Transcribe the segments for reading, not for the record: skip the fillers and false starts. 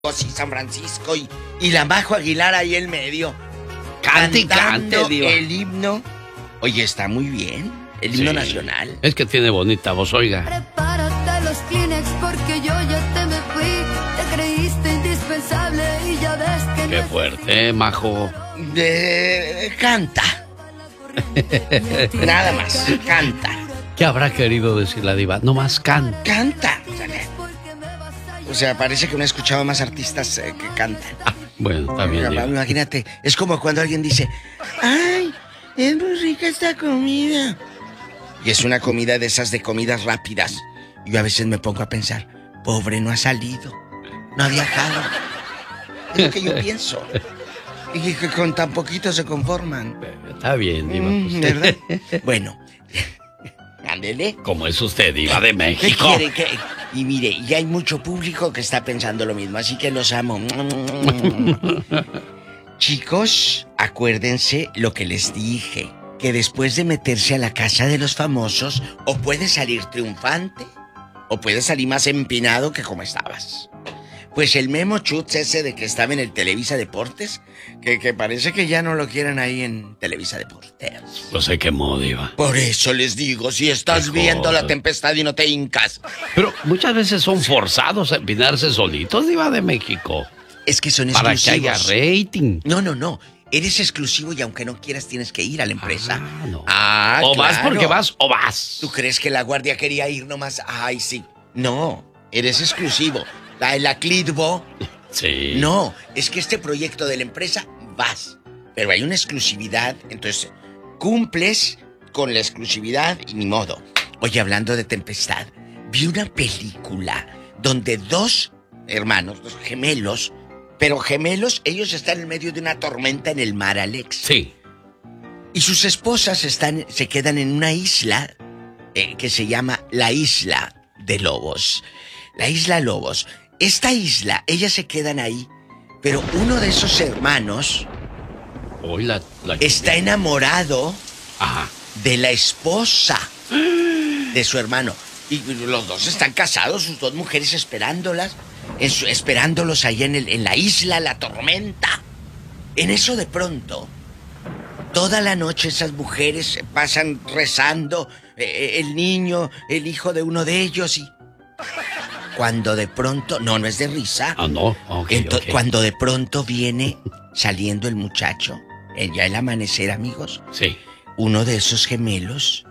y San Francisco y la Majo Aguilar ahí en medio. Cante, Diva. El himno. Oye, está muy bien. El himno nacional. Es que tiene bonita voz, oiga. Prepárate los Kleenex porque yo ya te me fui. Te creíste indispensable y ya ves que Qué fuerte, Majo. Canta. Nada más, canta. ¿Qué habrá querido decir la diva? No más canta. Canta. O sea, parece que no he escuchado más artistas que cantan. Bueno, está bien. Imagínate, es como cuando alguien dice, ¡ay, es muy rica esta comida! Y es una comida de esas de comidas rápidas. Yo a veces me pongo a pensar, pobre, no ha salido, no ha viajado. Es lo que yo pienso. Y que con tan poquito se conforman. Está bien, diva. ¿Verdad? Bueno, ándele. ¿Cómo es usted, diva de México? ¿Qué quiere? Y mire, ya hay mucho público que está pensando lo mismo, así que los amo. Chicos, acuérdense lo que les dije, que después de meterse a la casa de los famosos, o puedes salir triunfante, o puedes salir más empinado que como estabas. Pues el Memo Chutz ese de que estaba en el Televisa Deportes, que parece que ya no lo quieren ahí en Televisa Deportes. No sé qué modo, diva. Por eso les digo, si estás viendo La Tempestad y no te hincas. Pero muchas veces son forzados a empinarse solitos, diva de México. Es que son para exclusivos. Para que haya rating. No. Eres exclusivo y aunque no quieras tienes que ir a la empresa. No. O claro. Vas porque vas o vas. ¿Tú crees que la guardia quería ir nomás? Ay, sí. No, eres exclusivo. La Clitbo. Sí. No, es que este proyecto de la empresa vas. Pero hay una exclusividad, entonces cumples con la exclusividad y ni modo. Oye, hablando de Tempestad, vi una película donde dos hermanos, dos gemelos, pero gemelos, ellos están en medio de una tormenta en el mar, Alex. Sí. Y sus esposas se quedan en una isla que se llama la Isla de Lobos. La Isla Lobos. Esta isla, ellas se quedan ahí, pero uno de esos hermanos está enamorado de la esposa de su hermano. Y los dos están casados, sus dos mujeres esperándolos ahí en la isla, la tormenta. En eso de pronto, toda la noche esas mujeres pasan rezando, el niño, el hijo de uno de ellos y... Cuando de pronto... No es de risa. No. Okay. Cuando de pronto viene saliendo el muchacho, ya el amanecer, amigos. Sí. Uno de esos gemelos.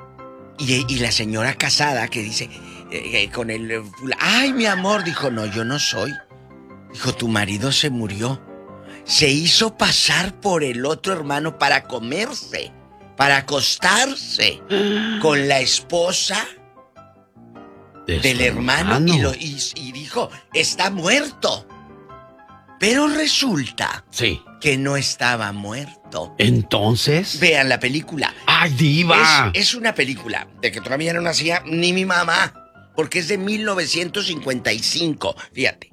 Y la señora casada que dice... con el... ¡Ay, mi amor! Dijo, no, yo no soy. Dijo, tu marido se murió. Se hizo pasar por el otro hermano para comerse, para acostarse con la esposa del hermano. Y dijo, está muerto. Pero resulta que no estaba muerto. ¿Entonces? Vean la película. ¡Ay, diva! Es una película de que todavía no nacía ni mi mamá, porque es de 1955. Fíjate,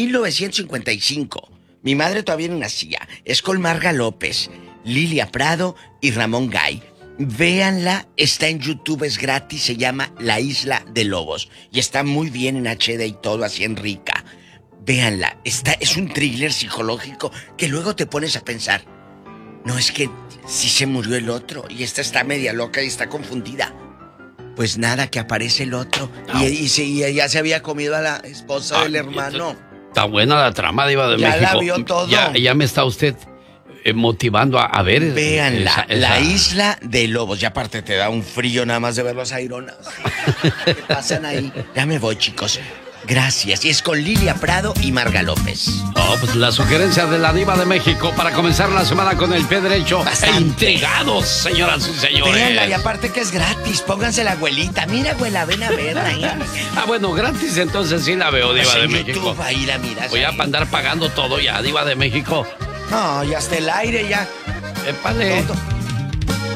1955. Mi madre todavía no nacía. Es con Marga López, Lilia Prado y Ramón Gay. Véanla, está en YouTube, es gratis, se llama La Isla de Lobos. Y está muy bien en HD y todo, así en rica. Véanla, es un thriller psicológico que luego te pones a pensar. No, es que sí se murió el otro y esta está media loca y está confundida. Pues nada, que aparece el otro y ya se había comido a la esposa del hermano. Está buena la trama, diva de México. Ya la vio todo. Ya me está usted... motivando a ver. Véanla, La Isla de Lobos. Ya aparte te da un frío nada más de ver los aironas que pasan ahí. Ya me voy, chicos. Gracias. Y es con Lilia Prado y Marga López. Pues la sugerencia de la diva de México para comenzar la semana con el pie derecho. Bastante. Intrigados, señoras y señores. Véanla, y aparte que es gratis. Pónganse la abuelita. Mira, abuela, ven a verla ahí. Bueno, gratis entonces sí la veo, diva de México. YouTube, ahí la miras. Voy a andar pagando todo ya, diva de México. No, ya hasta el aire ya. Épale. Todo.